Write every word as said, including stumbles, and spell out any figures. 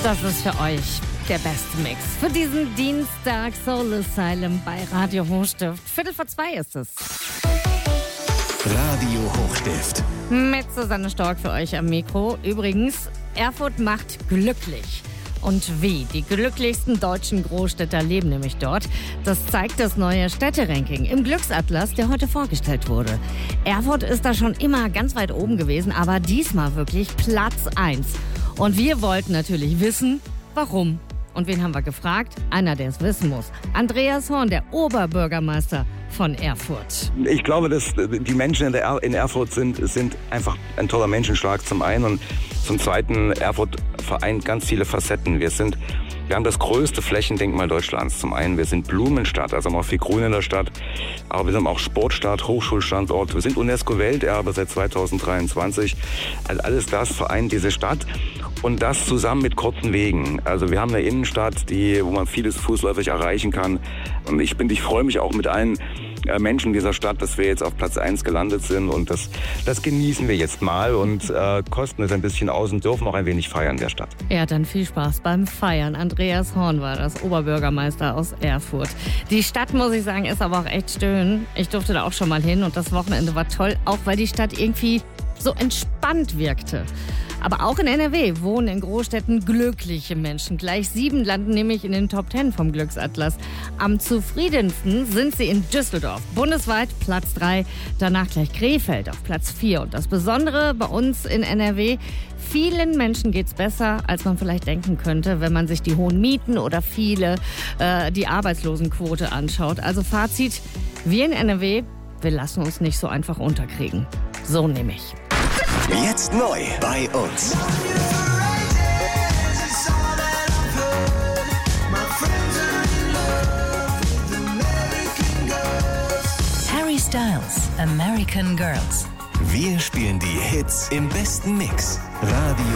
Das ist für euch der beste Mix. Für diesen Dienstag Soul Asylum bei Radio Hochstift. Viertel vor zwei ist es. Radio Hochstift. Mit Susanne Stork für euch am Mikro. Übrigens, Erfurt macht glücklich. Und wie? Die glücklichsten deutschen Großstädter leben nämlich dort. Das zeigt das neue Städteranking im Glücksatlas, der heute vorgestellt wurde. Erfurt ist da schon immer ganz weit oben gewesen, aber diesmal wirklich Platz eins. Und wir wollten natürlich wissen, warum. Und wen haben wir gefragt? Einer, der es wissen muss. Andreas Horn, der Oberbürgermeister von Erfurt. Ich glaube, dass die Menschen in, der er- in Erfurt sind, sind einfach ein toller Menschenschlag zum einen. Und zum zweiten, Erfurt vereint ganz viele Facetten. Wir sind, wir haben das größte Flächendenkmal Deutschlands. Zum einen, wir sind Blumenstadt, also haben auch viel Grün in der Stadt. Aber wir sind auch Sportstadt, Hochschulstandort. Wir sind UNESCO-Welterbe seit zweitausenddreiundzwanzig. Also alles das vereint diese Stadt. Und das zusammen mit kurzen Wegen. Also wir haben eine Innenstadt, die, wo man vieles fußläufig erreichen kann. Und ich bin, ich freue mich auch mit allen äh, Menschen dieser Stadt, dass wir jetzt auf Platz eins gelandet sind. Und das, das genießen wir jetzt mal und äh, kosten es ein bisschen aus und dürfen auch ein wenig feiern in der Stadt. Ja, dann viel Spaß beim Feiern. Andreas Horn war das, Oberbürgermeister aus Erfurt. Die Stadt, muss ich sagen, ist aber auch echt schön. Ich durfte da auch schon mal hin und das Wochenende war toll, auch weil die Stadt irgendwie so entspannt wirkte. Aber auch in N R W wohnen in Großstädten glückliche Menschen. Gleich sieben landen nämlich in den Top Ten vom Glücksatlas. Am zufriedensten sind sie in Düsseldorf. Bundesweit Platz drei, danach gleich Krefeld auf Platz vier. Und das Besondere bei uns in N R W, vielen Menschen geht's besser, als man vielleicht denken könnte, wenn man sich die hohen Mieten oder viele äh, die Arbeitslosenquote anschaut. Also Fazit, wir in N R W, wir lassen uns nicht so einfach unterkriegen. So nämlich. Jetzt neu bei uns. Harry Styles, American Girls. Wir spielen die Hits im besten Mix. Radio